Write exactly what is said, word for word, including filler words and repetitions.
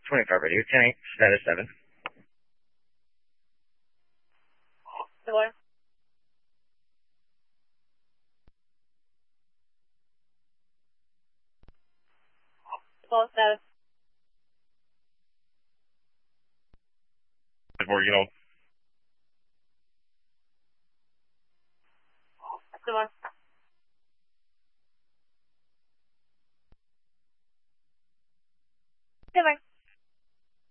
twenty-five radio, ten eight, status seven. Hello? Hello, status. Before you know. Come on.